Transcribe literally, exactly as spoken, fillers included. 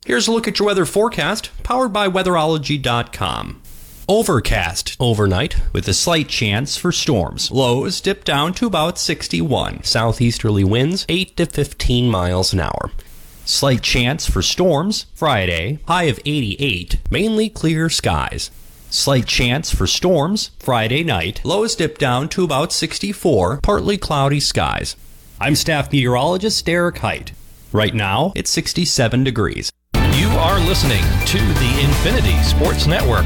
Here's a look at your weather forecast, powered by weatherology dot com. Overcast overnight with a slight chance for storms. Lows dip down to about sixty-one. Southeasterly winds eight to fifteen miles an hour. Slight chance for storms Friday, high of eighty-eight, mainly clear skies. Slight chance for storms Friday night. Lows dip down to about sixty-four, partly cloudy skies. I'm staff meteorologist Derek Height. Right now, it's sixty-seven degrees. You are listening to the Infinity Sports Network.